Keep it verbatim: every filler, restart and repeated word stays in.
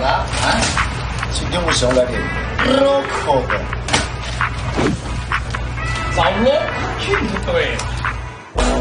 了啊！今天我是要来点绕口的。 找我绝对。